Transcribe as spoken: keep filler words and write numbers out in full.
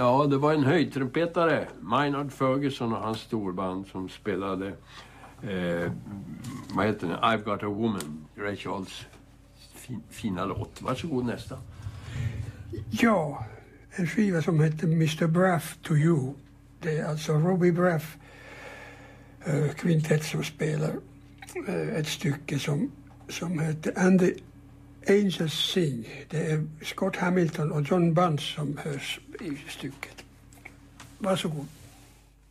Ja, det var en höjdtrumpetare, Maynard Ferguson och hans storband som spelade, eh, vad heter det, I've Got a Woman, Ray Charles fin, fina låt. Varsågod nästa. Ja, en skiva som heter mister Braff to You. Det är alltså Robbie Braff eh, kvintett som spelar eh, ett stycke som, som heter And the Angels Sing. Det är Scott Hamilton och John Bunch som hörs i stycket. Varsågod.